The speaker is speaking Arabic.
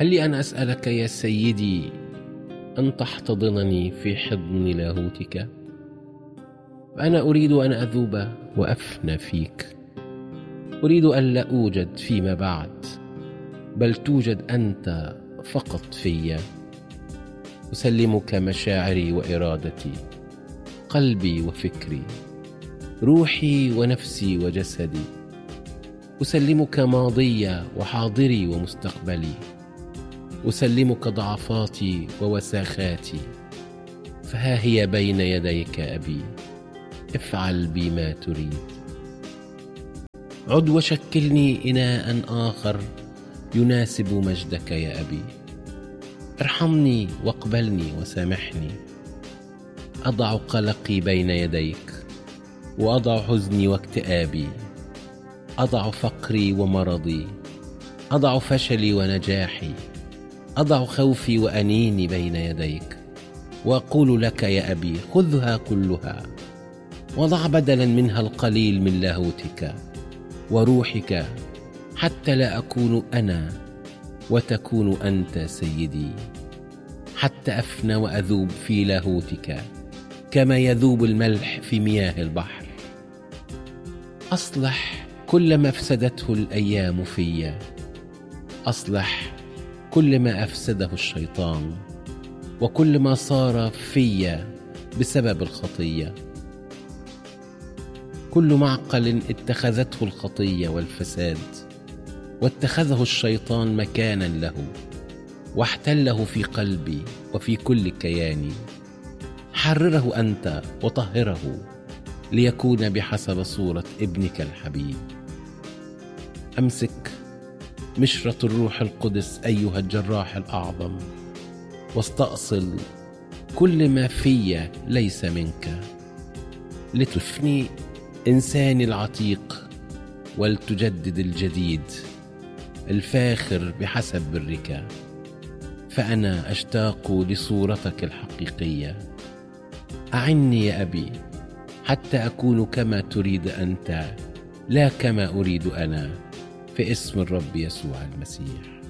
هل لي أن أسألك يا سيدي أن تحتضنني في حضن لاهوتك؟ فأنا أريد أن أذوب وأفنى فيك. أريد أن لا أوجد فيما بعد، بل توجد أنت فقط في. أسلمك مشاعري وإرادتي، قلبي وفكري، روحي ونفسي وجسدي. أسلمك ماضي وحاضري ومستقبلي. أسلمك ضعفاتي ووساخاتي، فها هي بين يديك أبي. افعل بي ما تريد. عد وشكلني إناء آخر يناسب مجدك يا أبي. ارحمني واقبلني وسامحني. أضع قلقي بين يديك، وأضع حزني واكتئابي، أضع فقري ومرضي، أضع فشلي ونجاحي، أضع خوفي وأنيني بين يديك، وأقول لك يا أبي خذها كلها، وضع بدلا منها القليل من لاهوتك وروحك، حتى لا أكون أنا وتكون أنت سيدي، حتى أفنى وأذوب في لاهوتك كما يذوب الملح في مياه البحر. أصلح كل ما أفسدته الأيام في. أصلح كل ما أفسده الشيطان، وكل ما صار في بسبب الخطية. كل معقل اتخذته الخطية والفساد، واتخذه الشيطان مكانا له، واحتله في قلبي وفي كل كياني. حرره أنت وطهره، ليكون بحسب صورة ابنك الحبيب. أمسك مشرة الروح القدس أيها الجراح الأعظم، واستأصل كل ما في ليس منك، لتفني إنساني العتيق ولتجدد الجديد الفاخر بحسب برك. فأنا أشتاق لصورتك الحقيقية. أعني يا أبي حتى أكون كما تريد أنت، لا كما أريد أنا، في اسم الرب يسوع المسيح.